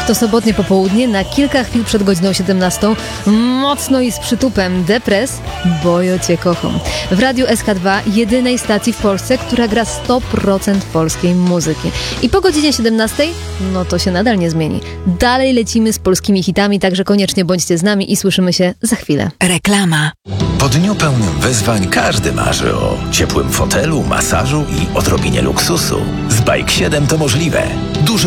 To sobotnie popołudnie na kilka chwil przed godziną 17. Mocno i z przytupem Depres, bo ja cię kocham. W Radiu SK2, jedynej stacji w Polsce, która gra 100% polskiej muzyki. I po godzinie 17, no to się nadal nie zmieni. Dalej lecimy z polskimi hitami, także koniecznie bądźcie z nami i słyszymy się za chwilę. Reklama. Po dniu pełnym wyzwań każdy marzy o ciepłym fotelu, masażu i odrobinie luksusu. Z Bike 7 to możliwe.